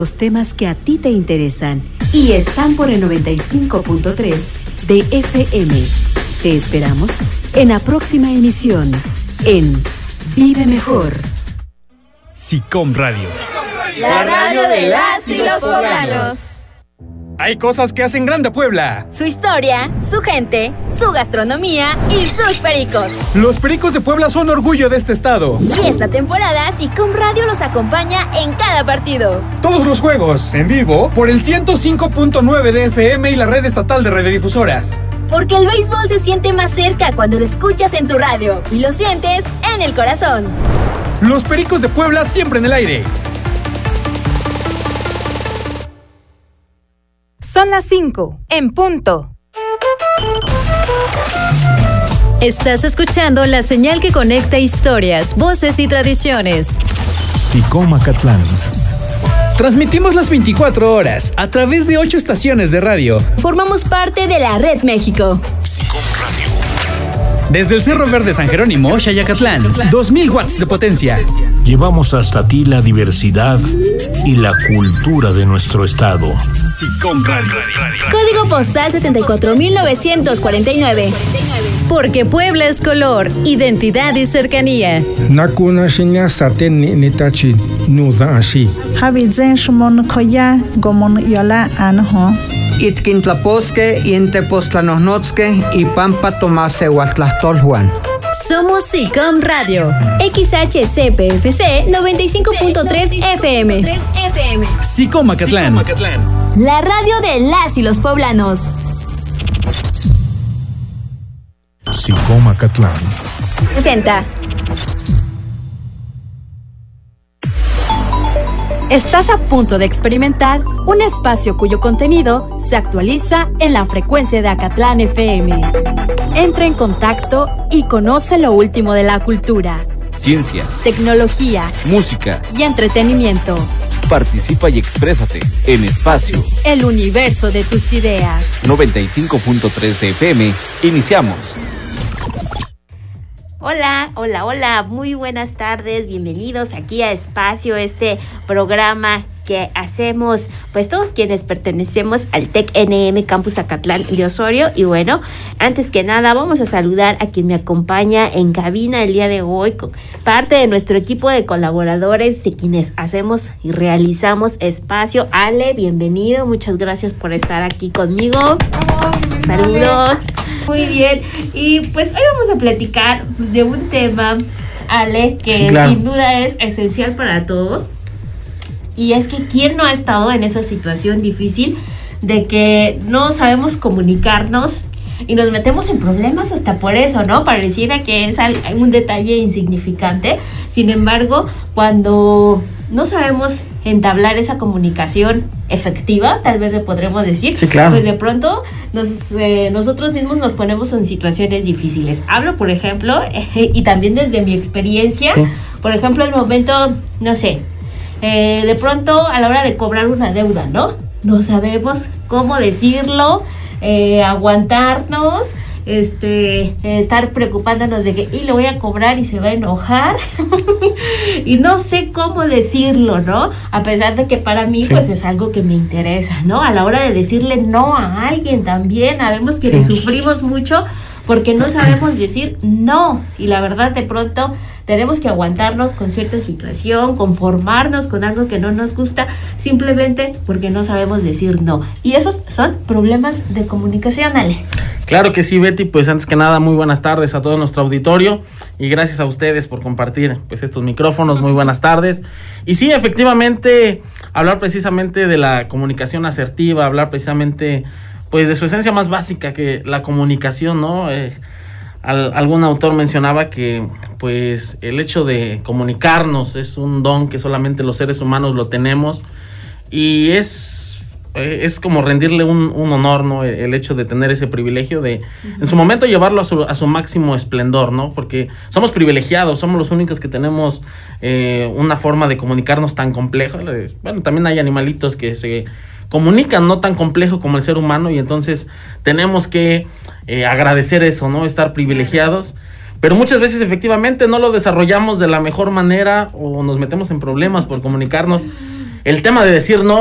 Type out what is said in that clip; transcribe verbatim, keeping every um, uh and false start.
Los temas que a ti te interesan y están por el noventa y cinco punto tres de F M. Te esperamos en la próxima emisión en Vive Mejor. SICOM Radio. La radio de las y los poblanos. Hay cosas que hacen grande a Puebla. Su historia, su gente, su gastronomía y sus pericos. Los Pericos de Puebla son orgullo de este estado. Y esta temporada SICOM Radio los acompaña en cada partido. Todos los juegos, en vivo, por el ciento cinco punto nueve de F M y la red estatal de radiodifusoras. Porque el béisbol se siente más cerca cuando lo escuchas en tu radio y lo sientes en el corazón. Los Pericos de Puebla siempre en el aire. Son las cinco, en punto. Estás escuchando la señal que conecta historias, voces y tradiciones. SICOM Acatlán. Transmitimos las veinticuatro horas a través de ocho estaciones de radio. Formamos parte de la Red México. SICOM Radio. Desde el Cerro Verde San Jerónimo, Xayacatlán, dos mil watts de potencia. Llevamos hasta ti la diversidad y la cultura de nuestro estado. SICOM Radio. Código postal setenta y cuatro mil novecientos cuarenta y nueve. Porque Puebla es color, identidad y cercanía. Nakuna shinya saten nitachi nuza ashi. Habizen shmon koya gomon yola anho. Itkintlaposque, Intepostlanosnotzque y Pampa Tomase Huatlastolhuan. Somos SICOM Radio. X H C P F C noventa y cinco punto tres F M. SICOM Acatlán. La radio de las y los poblanos. SICOM Acatlán. Presenta. Estás a punto de experimentar un espacio cuyo contenido se actualiza en la frecuencia de Acatlán F M. Entra en contacto y conoce lo último de la cultura, ciencia, tecnología, música y entretenimiento. Participa y exprésate en Espacio, el universo de tus ideas. noventa y cinco punto tres de F M. Iniciamos. Hola, hola, hola, muy buenas tardes, bienvenidos aquí a Espacio, este programa que hacemos pues todos quienes pertenecemos al TEC N M Campus Acatlán de Osorio. Y bueno, antes que nada vamos a saludar a quien me acompaña en cabina el día de hoy, con parte de nuestro equipo de colaboradores de quienes hacemos y realizamos Espacio. Ale, bienvenido, muchas gracias por estar aquí conmigo. Oh, saludos. Muy bien, y pues hoy vamos a platicar de un tema, Ale, que sí, claro, sin duda es esencial para todos. Y es que ¿quién no ha estado en esa situación difícil de que no sabemos comunicarnos y nos metemos en problemas hasta por eso, ¿no? Pareciera que es un detalle insignificante. Sin embargo, cuando no sabemos entablar esa comunicación efectiva, tal vez le podremos decir, sí, claro, pues de pronto nos, eh, nosotros mismos nos ponemos en situaciones difíciles. Hablo, por ejemplo, eh, y también desde mi experiencia, sí, por ejemplo, el momento, no sé, eh, de pronto a la hora de cobrar una deuda, ¿no? No sabemos cómo decirlo, eh, aguantarnos, este, eh, estar preocupándonos de que y le voy a cobrar y se va a enojar y no sé cómo decirlo, ¿no? A pesar de que para mí, sí, pues es algo que me interesa, ¿no? A la hora de decirle no a alguien también, sabemos que, sí, le sufrimos mucho porque no sabemos decir no, y la verdad de pronto tenemos que aguantarnos con cierta situación, conformarnos con algo que no nos gusta, simplemente porque no sabemos decir no. Y esos son problemas de comunicación, Ale. Claro que sí, Betty, pues antes que nada, muy buenas tardes a todo nuestro auditorio y gracias a ustedes por compartir pues estos micrófonos, muy buenas tardes. Y sí, efectivamente, hablar precisamente de la comunicación asertiva, hablar precisamente pues de su esencia más básica, que la comunicación, ¿no? Eh, Al, algún autor mencionaba que pues el hecho de comunicarnos es un don que solamente los seres humanos lo tenemos y es, es como rendirle un, un honor, ¿no? El, el hecho de tener ese privilegio de en su momento llevarlo a su, a su máximo esplendor, ¿no? Porque somos privilegiados, somos los únicos que tenemos eh, una forma de comunicarnos tan compleja. Bueno, también hay animalitos que se comunican no tan complejo como el ser humano y entonces tenemos que eh, agradecer eso, ¿no? Estar privilegiados, pero muchas veces efectivamente no lo desarrollamos de la mejor manera o nos metemos en problemas por comunicarnos el tema de decir no